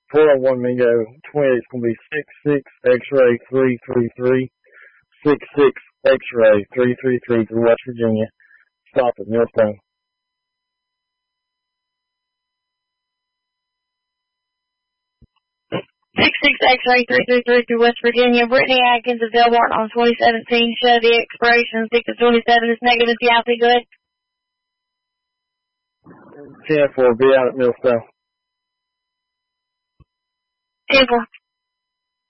401 Mingo 28 is going to be 66 X-ray 333. 66 X-ray 333 to West Virginia. Stop at Millstone. 66 X-ray 333 to West Virginia. Brittany Atkins of Del Martin on 2017 Chevy. Expiration 6/27 is negative. Be good. 10-4, be out at Millstone. 10-4.